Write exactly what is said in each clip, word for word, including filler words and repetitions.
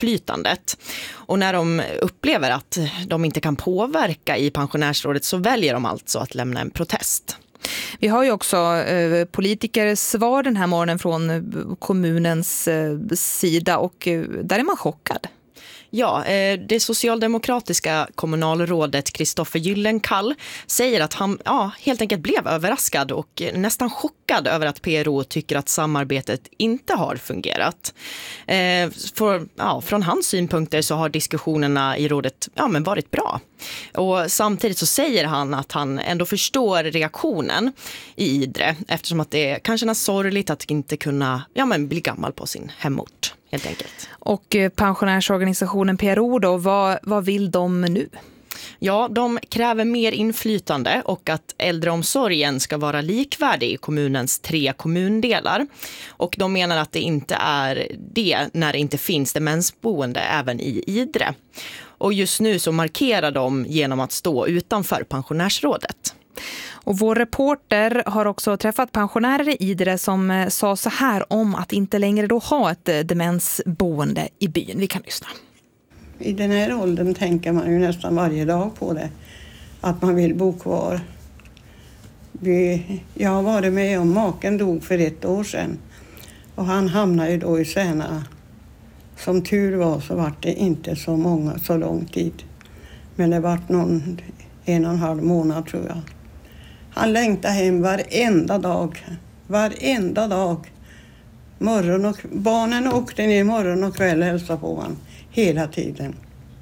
inflytandet. Och när de upplever att de inte kan påverka i pensionärsrådet så väljer de alltså att lämna en protest. Vi har ju också eh, politikers svar den här morgonen från kommunens eh, sida och eh, där är man chockad. Ja, det socialdemokratiska kommunalrådet Kristoffer Gyllenkall säger att han ja, helt enkelt blev överraskad och nästan chockad över att P R O tycker att samarbetet inte har fungerat. Eh, för, ja, från hans synpunkter så har diskussionerna i rådet ja, men varit bra. Och samtidigt så säger han att han ändå förstår reaktionen i Idre eftersom att det kanske är sorgligt att inte kunna ja, men bli gammal på sin hemort. Helt enkelt. Och pensionärsorganisationen P R O då, vad, vad vill de nu? Ja, de kräver mer inflytande och att äldreomsorgen ska vara likvärdig i kommunens tre kommundelar. Och de menar att det inte är det när det inte finns demensboende även i Idre. Och just nu så markerar de genom att stå utanför pensionärsrådet. Och vår reporter har också träffat pensionärer i Idre som sa så här om att inte längre då ha ett demensboende i byn. Vi kan lyssna. I den här åldern tänker man ju nästan varje dag på det. Att man vill bo kvar. Vi, jag har varit med om maken dog för ett år sedan. Och han hamnade ju då i Särna. Som tur var så var det inte så många så lång tid. Men det var någon en och en halv månad tror jag. Han längtade hem varenda dag. Varenda dag. Morgon och, barnen åkte ner morgon och kväll och hälsade på honom. Hela tiden.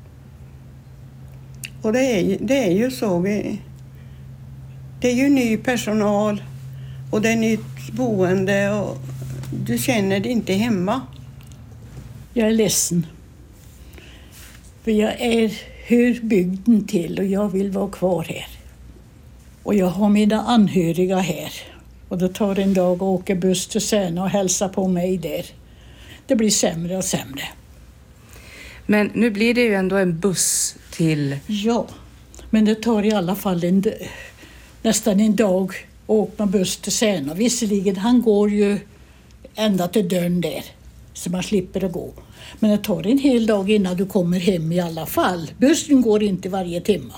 Och det är, det är ju så. Vi, det är ju ny personal. Och det är nytt boende. Och du känner dig inte hemma. Jag är ledsen. För jag är hur bygden till och jag vill vara kvar här. Och jag har mina anhöriga här. Och det tar en dag att åka buss till Särna och hälsa på mig där. Det blir sämre och sämre. Men nu blir det ju ändå en buss till... Ja, men det tar i alla fall en, nästan en dag att åka buss till Särna. Visserligen, han går ju ända till dörren där. Så man slipper att gå. Men det tar en hel dag innan du kommer hem i alla fall. Bussen går inte varje timme.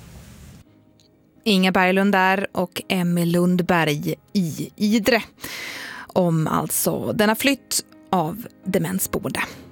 Inga Berglund där och Emmy Lundberg i Idre om alltså denna flytt av demensboende.